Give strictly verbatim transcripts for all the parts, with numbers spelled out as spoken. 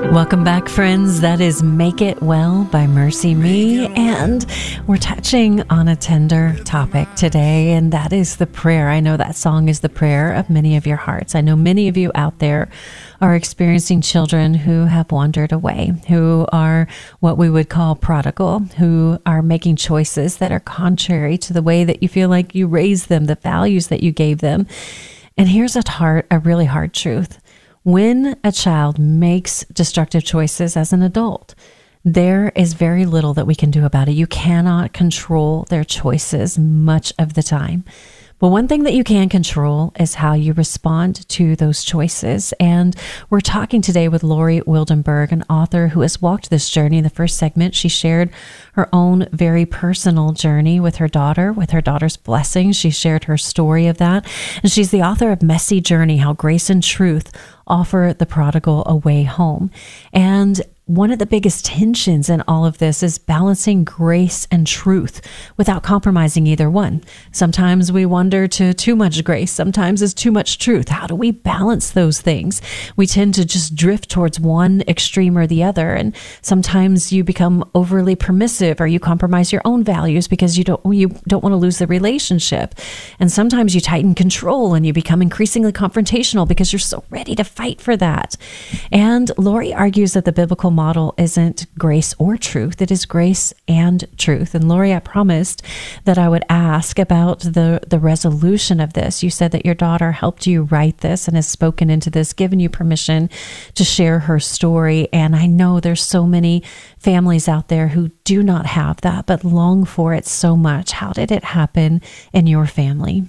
Welcome back, friends. That is Make It Well by Mercy Me. And we're touching on a tender topic today, and that is the prayer. I know that song is the prayer of many of your hearts. I know many of you out there are experiencing children who have wandered away, who are what we would call prodigal, who are making choices that are contrary to the way that you feel like you raised them, the values that you gave them. And here's a hard, a really hard truth. When a child makes destructive choices as an adult, there is very little that we can do about it. You cannot control their choices much of the time. But one thing that you can control is how you respond to those choices. And we're talking today with Lori Wildenberg, an author who has walked this journey. In the first segment, she shared her own very personal journey with her daughter, with her daughter's blessings. She shared her story of that. And she's the author of Messy Journey, How Grace and Truth Offer the Prodigal a Way Home. And one of the biggest tensions in all of this is balancing grace and truth without compromising either one. Sometimes we wander to too much grace. Sometimes it's too much truth. How do we balance those things? We tend to just drift towards one extreme or the other. And sometimes you become overly permissive, or you compromise your own values because you don't, you don't want to lose the relationship. And sometimes you tighten control and you become increasingly confrontational because you're so ready to fight for that. And Lori argues that the biblical model isn't grace or truth. It is grace and truth. And Lori, I promised that I would ask about the, the resolution of this. You said that your daughter helped you write this and has spoken into this, given you permission to share her story. And I know there's so many families out there who do not have that, but long for it so much. How did it happen in your family?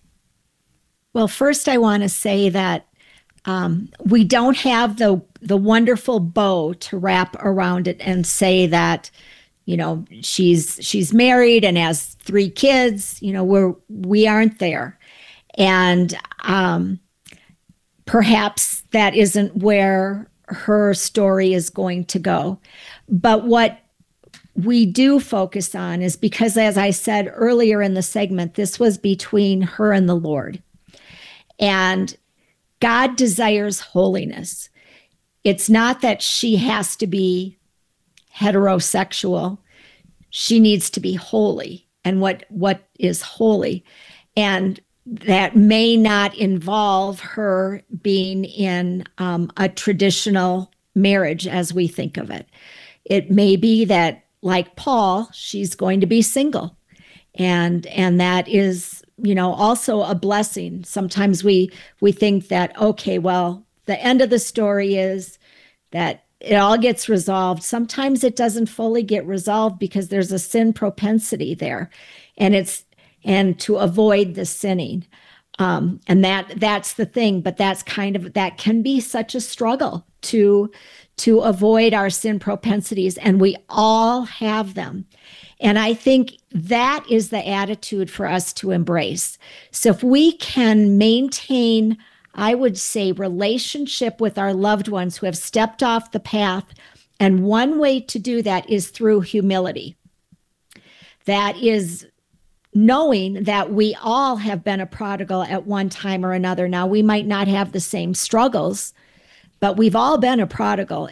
Well, first I want to say that Um, we don't have the the wonderful bow to wrap around it and say that, you know, she's she's married and has three kids. You know, we're we aren't there, and um, perhaps that isn't where her story is going to go. But what we do focus on is because, as I said earlier in the segment, this was between her and the Lord, and God desires holiness. It's not that she has to be heterosexual. She needs to be holy. And what, what is holy? And that may not involve her being in um, a traditional marriage as we think of it. It may be that, like Paul, she's going to be single. And, and that is, you know, also a blessing. Sometimes we we think that, okay, well, the end of the story is that it all gets resolved. Sometimes it doesn't fully get resolved because there's a sin propensity there, and it's and to avoid the sinning, um, and that that's the thing. But that's kind of that can be such a struggle to to avoid our sin propensities, and we all have them. And I think that is the attitude for us to embrace. So if we can maintain, I would say, relationship with our loved ones who have stepped off the path, and one way to do that is through humility. That is knowing that we all have been a prodigal at one time or another. Now, we might not have the same struggles, but we've all been a prodigal